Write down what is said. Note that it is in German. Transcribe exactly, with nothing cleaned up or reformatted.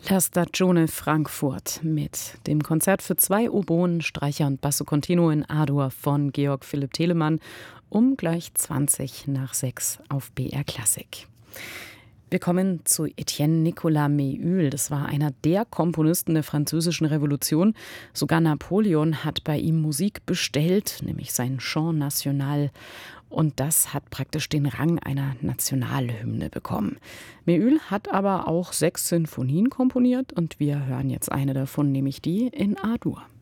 La Stagione Frankfurt mit dem Konzert für zwei Oboen, Streicher und Basso Continuo in A-Dur von Georg Philipp Telemann um gleich zwanzig nach sechs auf B R Klassik. Wir kommen zu Etienne Nicolas Méhul. Das war einer der Komponisten der Französischen Revolution. Sogar Napoleon hat bei ihm Musik bestellt, nämlich sein Chant National. Und das hat praktisch den Rang einer Nationalhymne bekommen. Méhul hat aber auch sechs Sinfonien komponiert und wir hören jetzt eine davon, nämlich die in A-Dur.